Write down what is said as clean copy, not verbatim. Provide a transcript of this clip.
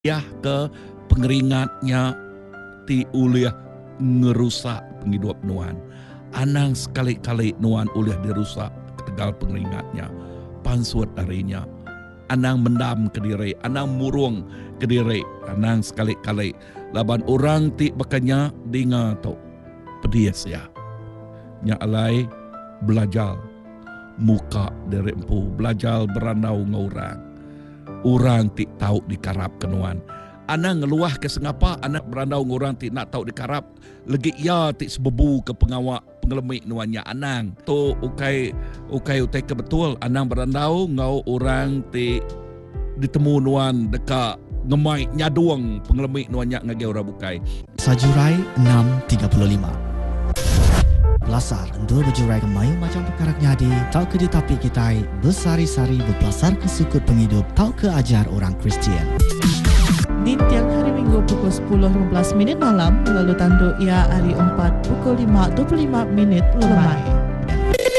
Ya ke pengeringatnya ti uliah ngerusak penghidup nuan. Anang sekali-kali nuan uliah dirusak ketegal pengeringatnya. Pansuat darinya. Anang mendam ke diri, anang murung ke diri, anang sekali-kali. Laban orang ti bakanya dengar tu pedias ya. Nya alai belajar muka dari empu, belajar berandau ngorang. Orang ti tahu dikarap kenuan. Anak ngeluah ke sengapa anak berandau ngorang ti nak tahu dikarap. Lagi ya ti sebebu ke pengawak pengelemik nuannya anang. Tu ukai ke betul anang berandau ngau orang ti ditemu nuan dekat ngemai nyaduang pengelemik nuannya ngage orang bukai. Sajurai 6.35 Belasar endul berjurai kemayu macam perkara nyadi. Tau ke ditapi kita bersari-sari berbelasar ke sukut penghidup. Tau ke ajar orang Kristian. Di tiang hari Minggu pukul 10.15 malam, lalu tanduk ia hari 4 pukul 5.25 lemai.